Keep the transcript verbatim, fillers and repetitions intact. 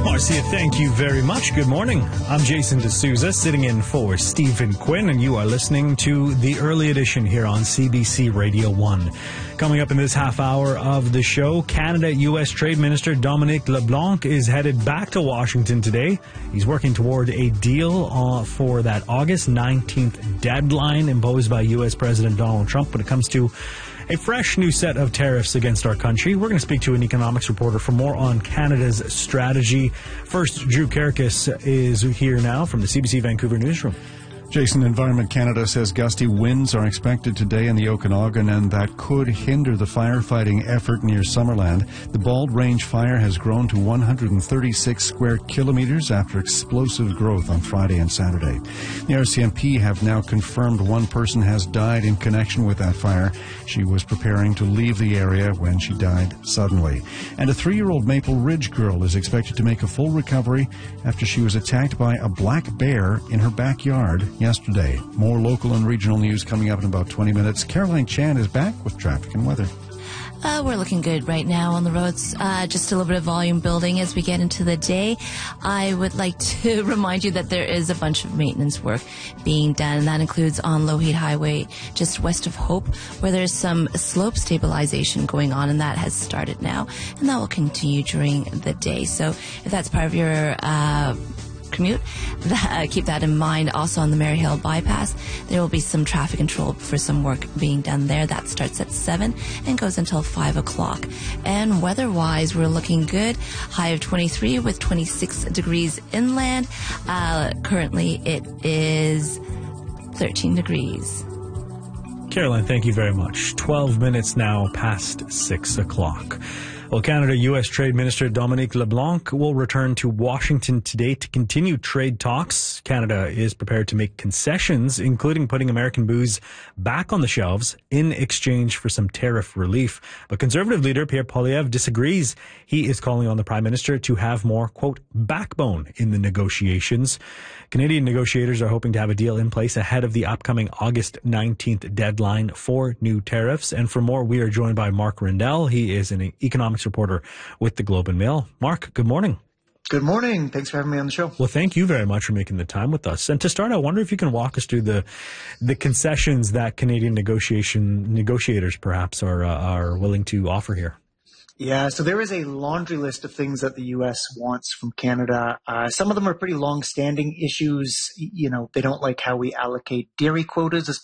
Marcia, thank you very much. Good morning. I'm Jason D'Souza, sitting in for Stephen Quinn, and you are listening to the early edition here on C B C Radio one. Coming up in this half hour of the show, Canada-U S Trade Minister Dominic LeBlanc is headed back to Washington today. He's working toward a deal uh, for that August nineteenth deadline imposed by U S President Donald Trump when it comes to a fresh new set of tariffs against our country. We're going to speak to an economics reporter for more on Canada's strategy. First, Drew Karkus is here now from the C B C Vancouver newsroom. Jason, Environment Canada says gusty winds are expected today in the Okanagan, and that could hinder the firefighting effort near Summerland. The Bald Range fire has grown to one hundred thirty-six square kilometers after explosive growth on Friday and Saturday. The R C M P have now confirmed one person has died in connection with that fire. She was preparing to leave the area when she died suddenly. And a three-year-old Maple Ridge girl is expected to make a full recovery after she was attacked by a black bear in her backyard yesterday. More local and regional news coming up in about twenty minutes. Caroline Chan is back with traffic and weather. Uh, we're looking good right now on the roads. Uh, just a little bit of volume building as we get into the day. I would like to remind you that there is a bunch of maintenance work being done, and that includes on Lougheed Highway just west of Hope, where there's some slope stabilization going on, and that has started now, and that will continue during the day. So if that's part of your uh commute, that, uh, keep that in mind. Also on the Maryhill bypass, there will be some traffic control for some work being done there. That starts at seven and goes until five o'clock. And weather-wise, we're looking good. High of twenty-three with twenty-six degrees inland. Uh, currently, it is thirteen degrees. Caroline, thank you very much. twelve minutes now past six o'clock. Well, Canada-U S Trade Minister Dominic LeBlanc will return to Washington today to continue trade talks. Canada is prepared to make concessions, including putting American booze back on the shelves in exchange for some tariff relief. But Conservative leader Pierre Poilievre disagrees. He is calling on the Prime Minister to have more, quote, backbone in the negotiations. Canadian negotiators are hoping to have a deal in place ahead of the upcoming August nineteenth deadline for new tariffs. And for more, we are joined by Mark Rendell. He is an economics reporter with the Globe and Mail. Mark, good morning. Good morning. Thanks for having me on the show. Well, thank you very much for making the time with us. And to start, I wonder if you can walk us through the the concessions that Canadian negotiation negotiators perhaps are uh, are willing to offer here. Yeah, so there is a laundry list of things that the U S wants from Canada. Uh, some of them are pretty long-standing issues. You know, they don't like how we allocate dairy quotas as